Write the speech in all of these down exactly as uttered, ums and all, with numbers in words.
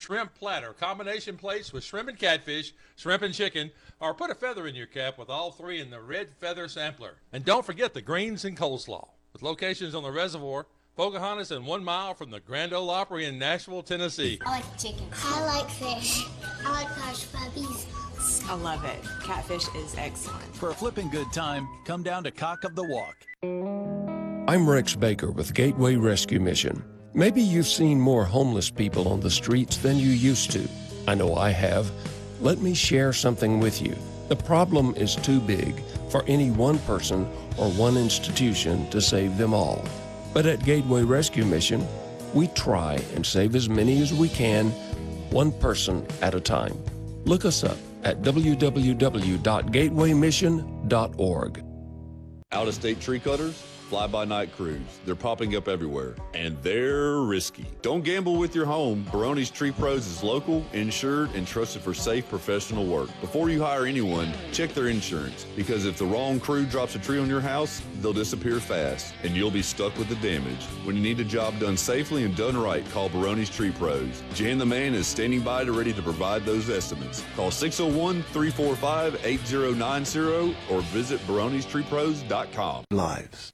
shrimp platter, combination plates with shrimp and catfish, shrimp and chicken, or put a feather in your cap with all three in the red feather sampler. And don't forget the greens and coleslaw. With locations on the reservoir, Pocahontas, and one mile from the Grand Ole Opry in Nashville, Tennessee. I like chicken. I like fish. I like hush puppies. I love it. Catfish is excellent. For a flipping good time, come down to Cock of the Walk. I'm Rex Baker with Gateway Rescue Mission. Maybe you've seen more homeless people on the streets than you used to. I know I have. Let me share something with you. The problem is too big for any one person or one institution to save them all. But at Gateway Rescue Mission, we try and save as many as we can, one person at a time. Look us up at w w w dot gateway mission dot org. Out-of-state tree cutters, fly-by-night crews. They're popping up everywhere, and they're risky. Don't gamble with your home. Baroni's Tree Pros is local, insured, and trusted for safe professional work. Before you hire anyone, check their insurance, because if the wrong crew drops a tree on your house, they'll disappear fast, and you'll be stuck with the damage. When you need a job done safely and done right, call Baroni's Tree Pros. Jan the Man is standing by to ready to provide those estimates. Call six oh one, three four five, eight oh nine oh or visit baronis tree pros dot com. Lives.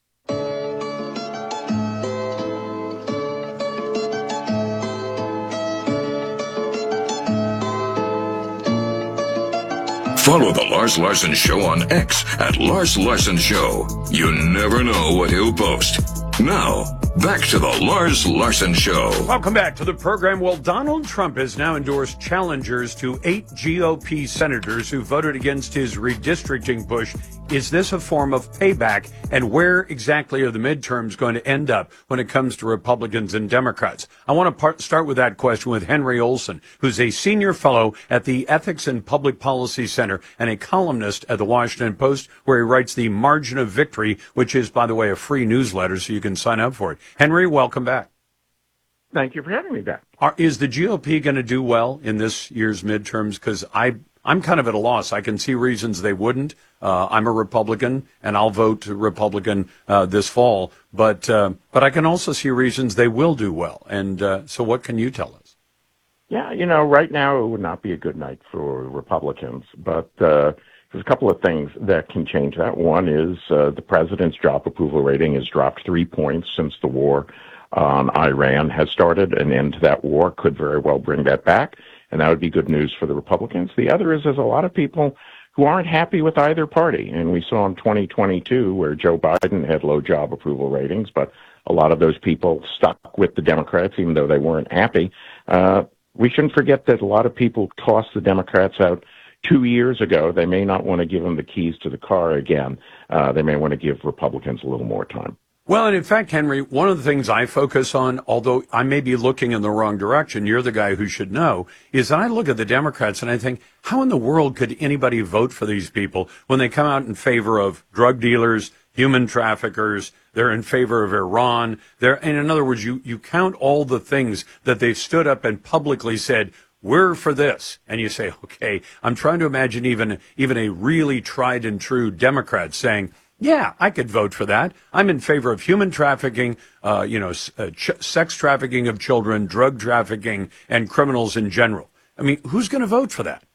Follow The Lars Larson Show on X at Lars Larson Show. You never know what he'll post. Now, back to The Lars Larson Show. Welcome back to the program. Well, Donald Trump has now endorsed challengers to eight G O P senators who voted against his redistricting push. Is this a form of payback? And where exactly are the midterms going to end up when it comes to Republicans and Democrats? I want to part, start with that question with Henry Olsen, who's a senior fellow at the Ethics and Public Policy Center and a columnist at the Washington Post, where he writes the Margin of Victory, which is, by the way, a free newsletter, so you can sign up for it. Henry, welcome back. Thank you for having me back. Are, is the G O P going to do well in this year's midterms? Because I, I'm kind of at a loss. I can see reasons they wouldn't. Uh, I'm a Republican, and I'll vote Republican uh, this fall. But uh, but I can also see reasons they will do well. And uh, so what can you tell us? Yeah, you know, right now it would not be a good night for Republicans. But uh, there's a couple of things that can change that. One is uh, the president's job approval rating has dropped three points since the war on Iran has started. An end to that war could very well bring that back, and that would be good news for the Republicans. The other is there's a lot of people who aren't happy with either party, and we saw in twenty twenty-two where Joe Biden had low job approval ratings, but a lot of those people stuck with the Democrats even though they weren't happy. Uh, we shouldn't forget that a lot of people tossed the Democrats out two years ago. They may not want to give them the keys to the car again. Uh, they may want to give Republicans a little more time. Well, and in fact, Henry, one of the things I focus on, although I may be looking in the wrong direction, you're the guy who should know, is that I look at the Democrats and I think, how in the world could anybody vote for these people when they come out in favor of drug dealers, human traffickers, they're in favor of Iran, they're, and in other words, you, you count all the things that they've stood up and publicly said, we're for this. And you say, okay, I'm trying to imagine even, even a really tried and true Democrat saying, yeah, I could vote for that. I'm in favor of human trafficking, uh, you know, uh, ch- sex trafficking of children, drug trafficking, and criminals in general. I mean, who's going to vote for that?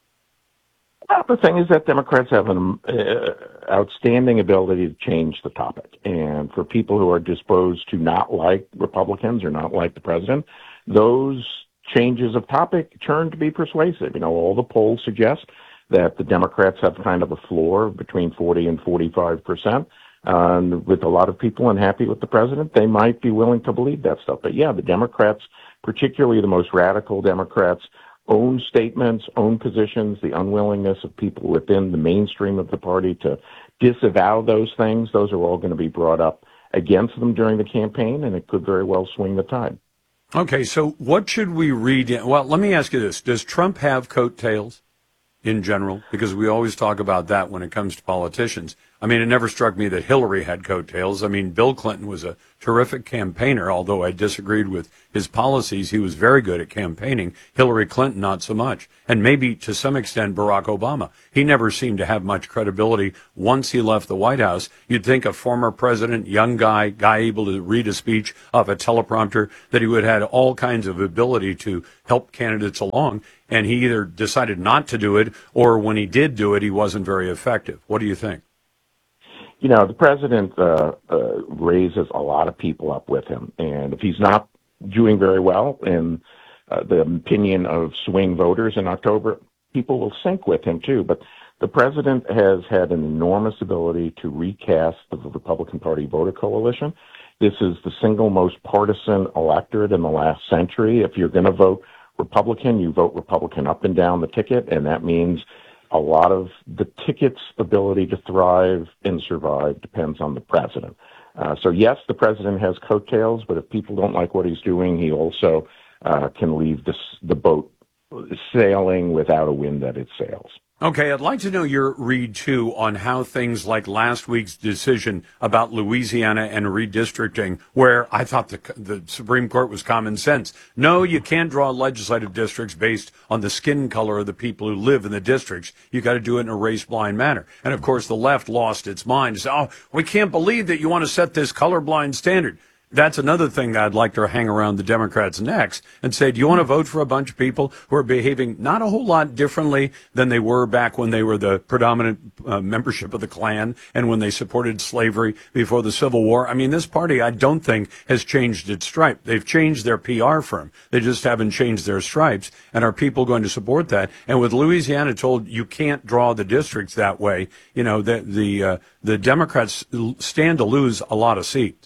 Well, the thing is that Democrats have an uh, outstanding ability to change the topic. And for people who are disposed to not like Republicans or not like the president, those changes of topic turn to be persuasive. You know, all the polls suggest that the Democrats have kind of a floor between forty and forty-five percent. Uh, and with a lot of people unhappy with the president, they might be willing to believe that stuff. But yeah, the Democrats, particularly the most radical Democrats, own statements, own positions, the unwillingness of people within the mainstream of the party to disavow those things, those are all going to be brought up against them during the campaign, and it could very well swing the tide. Okay, so what should we read in? Well, let me ask you this. Does Trump have coattails in general? Because we always talk about that when it comes to politicians. I mean, it never struck me that Hillary had coattails. I mean, Bill Clinton was a terrific campaigner, although I disagreed with his policies. He was very good at campaigning. Hillary Clinton, not so much. And maybe to some extent, Barack Obama. He never seemed to have much credibility once he left the White House. You'd think a former president, young guy, guy able to read a speech off a teleprompter, that he would have had all kinds of ability to help candidates along. And he either decided not to do it, or when he did do it, he wasn't very effective. What do you think? You know, the president uh, uh, raises a lot of people up with him, and if he's not doing very well in uh, the opinion of swing voters in October, people will sink with him too. But the president has had an enormous ability to recast the Republican Party voter coalition. This is the single most partisan electorate in the last century. If you're going to vote Republican, you vote Republican up and down the ticket, and that means a lot of the ticket's ability to thrive and survive depends on the president. Uh, so, yes, the president has coattails, but if people don't like what he's doing, he also uh, can leave this, the boat sailing without a wind at its sails. Okay, I'd like to know your read, too, on how things like last week's decision about Louisiana and redistricting, where I thought the, the Supreme Court was common sense. No, you can't draw legislative districts based on the skin color of the people who live in the districts. You got to do it in a race-blind manner. And, of course, the left lost its mind. Said, oh, we can't believe that you want to set this colorblind standard. That's another thing that I'd like to hang around the Democrats' necks and say, do you want to vote for a bunch of people who are behaving not a whole lot differently than they were back when they were the predominant uh, membership of the Klan and when they supported slavery before the Civil War? I mean, this party, I don't think, has changed its stripe. They've changed their P R firm. They just haven't changed their stripes. And are people going to support that? And with Louisiana told you can't draw the districts that way, you know, the, the, uh, the Democrats stand to lose a lot of seats.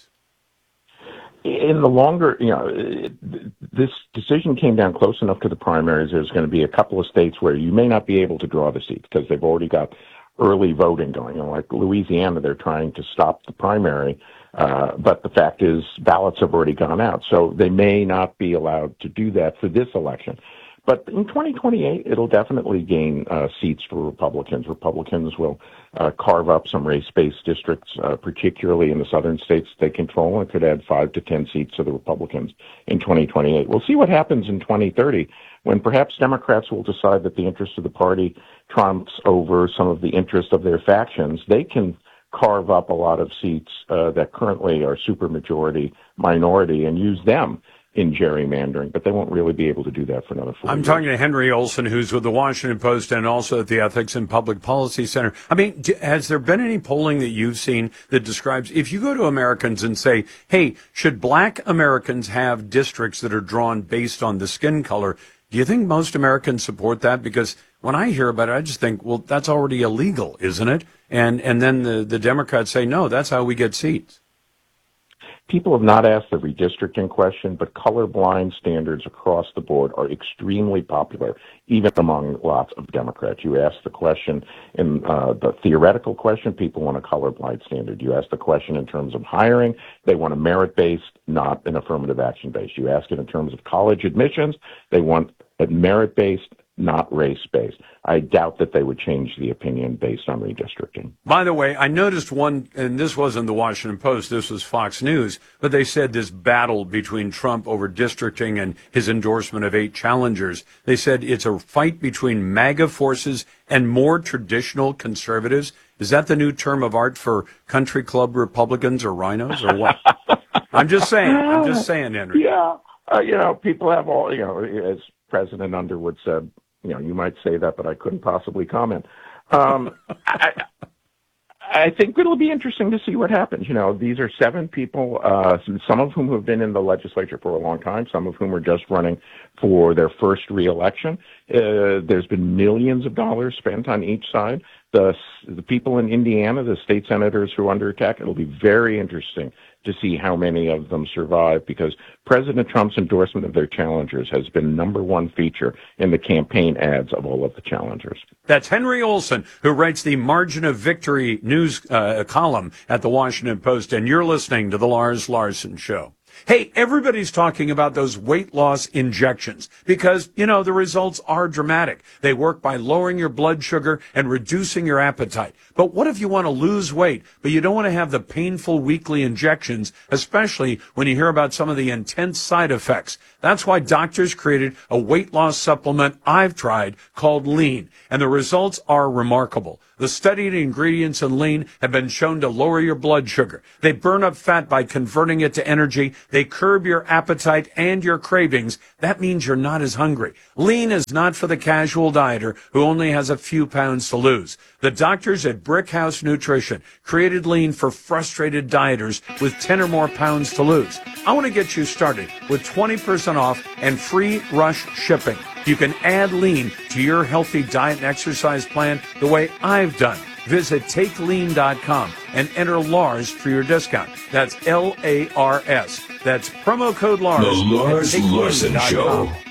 In the longer, you know, this decision came down close enough to the primaries. There's going to be a couple of states where you may not be able to draw the seats because they've already got early voting going. You know, like Louisiana, they're trying to stop the primary, uh, but the fact is ballots have already gone out, so they may not be allowed to do that for this election. But in twenty twenty-eight, it'll definitely gain uh, seats for Republicans. Republicans will uh, carve up some race-based districts, uh, particularly in the southern states they control, and could add five to ten seats to the Republicans in twenty twenty-eight. We'll see what happens in twenty thirty when perhaps Democrats will decide that the interest of the party trumps over some of the interest of their factions. They can carve up a lot of seats uh, that currently are supermajority minority and use them in gerrymandering, but they won't really be able to do that for another four I'm years. talking to Henry Olsen, who's with the Washington Post and also at the Ethics and Public Policy Center. I mean, has there been any polling that you've seen that describes, if you go to Americans and say, hey, should black Americans have districts that are drawn based on the skin color, do you think most Americans support that? Because when I hear about it, I just think, well, that's already illegal, isn't it? And and then the, the Democrats say, no, that's how we get seats. People have not asked the redistricting question, but colorblind standards across the board are extremely popular, even among lots of Democrats. You ask the question in uh, the theoretical question, people want a colorblind standard. You ask the question in terms of hiring, they want a merit-based, not an affirmative action-based. You ask it in terms of college admissions, they want a merit-based, not race-based. I doubt that they would change the opinion based on redistricting. By the way, I noticed one, and this wasn't the Washington Post, this was Fox News, but they said this battle between Trump over districting and his endorsement of eight challengers, they said it's a fight between MAGA forces and more traditional conservatives. Is that the new term of art for country club Republicans or rhinos or what? I'm just saying, I'm just saying, Henry. Yeah, uh, you know, people have all, you know, as President Underwood said, you know, you might say that, but I couldn't possibly comment. Um, I, I think it'll be interesting to see what happens. You know, these are seven people, uh, some of whom have been in the legislature for a long time, some of whom are just running for their first reelection. Uh, there's been millions of dollars spent on each side. The, the people in Indiana, the state senators who are under attack, it'll be very interesting to see how many of them survive, because President Trump's endorsement of their challengers has been number one feature in the campaign ads of all of the challengers. That's Henry Olsen, who writes the Margin of Victory news uh, column at the Washington Post, and you're listening to The Lars Larson Show. Hey, everybody's talking about those weight loss injections because, you know, the results are dramatic. They work by lowering your blood sugar and reducing your appetite. But what if you want to lose weight, but you don't want to have the painful weekly injections, especially when you hear about some of the intense side effects? That's why doctors created a weight loss supplement I've tried called Lean, and the results are remarkable. The studied ingredients in Lean have been shown to lower your blood sugar. They burn up fat by converting it to energy. They curb your appetite and your cravings. That means you're not as hungry. Lean is not for the casual dieter who only has a few pounds to lose. The doctors at Brickhouse Nutrition created Lean for frustrated dieters with ten or more pounds to lose. I want to get you started with twenty percent off and free rush shipping. You can add Lean to your healthy diet and exercise plan the way I've done. Visit take lean dot com and enter Lars for your discount. That's L A R S. That's promo code Lars. The Lars at take lean dot com. Larson Show.